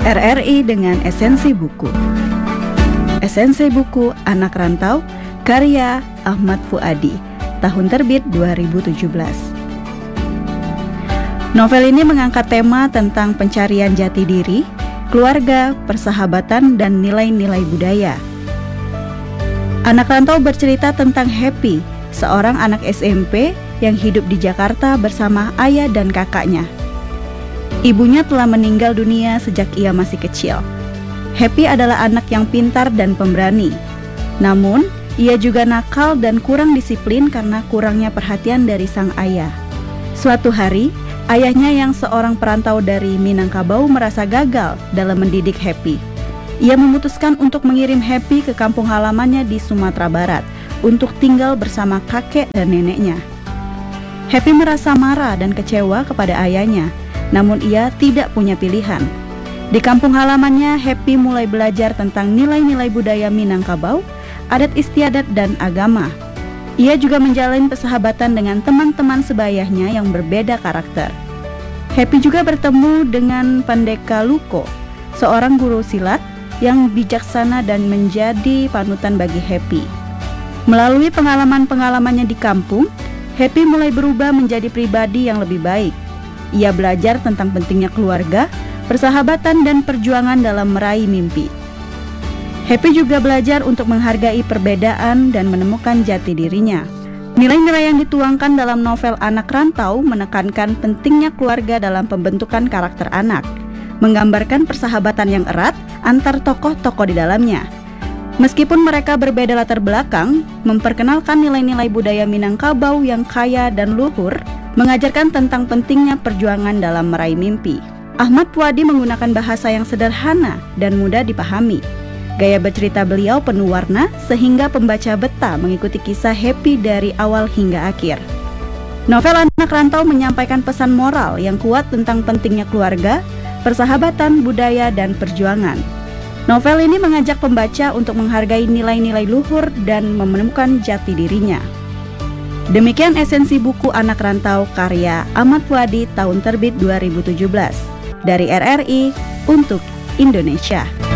RRI dengan esensi buku. Esensi buku Anak Rantau, karya Ahmad Fuadi, tahun terbit 2017. Novel ini mengangkat tema tentang pencarian jati diri, keluarga, persahabatan, dan nilai-nilai budaya. Anak Rantau bercerita tentang Happy, seorang anak SMP yang hidup di Jakarta bersama ayah dan kakaknya. Ibunya telah meninggal dunia sejak ia masih kecil. Happy adalah anak yang pintar dan pemberani. Namun, ia juga nakal dan kurang disiplin karena kurangnya perhatian dari sang ayah. Suatu hari, ayahnya yang seorang perantau dari Minangkabau merasa gagal dalam mendidik Happy. Ia memutuskan untuk mengirim Happy ke kampung halamannya di Sumatera Barat untuk tinggal bersama kakek dan neneknya. Happy merasa marah dan kecewa kepada ayahnya, namun ia tidak punya pilihan. Di kampung halamannya, Happy mulai belajar tentang nilai-nilai budaya Minangkabau, adat istiadat, dan agama. Ia juga menjalin persahabatan dengan teman-teman sebayahnya yang berbeda karakter. Happy juga bertemu dengan Pandeka Luko, seorang guru silat yang bijaksana dan menjadi panutan bagi Happy. Melalui pengalaman-pengalamannya di kampung, Happy mulai berubah menjadi pribadi yang lebih baik. Ia belajar tentang pentingnya keluarga, persahabatan, dan perjuangan dalam meraih mimpi. Happy juga belajar untuk menghargai perbedaan dan menemukan jati dirinya. Nilai-nilai yang dituangkan dalam novel Anak Rantau menekankan pentingnya keluarga dalam pembentukan karakter anak, menggambarkan persahabatan yang erat antar tokoh-tokoh di dalamnya. Meskipun mereka berbeda latar belakang, memperkenalkan nilai-nilai budaya Minangkabau yang kaya dan luhur, mengajarkan tentang pentingnya perjuangan dalam meraih mimpi. Ahmad Fuadi menggunakan bahasa yang sederhana dan mudah dipahami. Gaya bercerita beliau penuh warna sehingga pembaca betah mengikuti kisah Happy dari awal hingga akhir. Novel Anak Rantau menyampaikan pesan moral yang kuat tentang pentingnya keluarga, persahabatan, budaya, dan perjuangan. Novel ini mengajak pembaca untuk menghargai nilai-nilai luhur dan menemukan jati dirinya. Demikian esensi buku Anak Rantau karya Ahmad Fuadi tahun terbit 2017 dari RRI untuk Indonesia.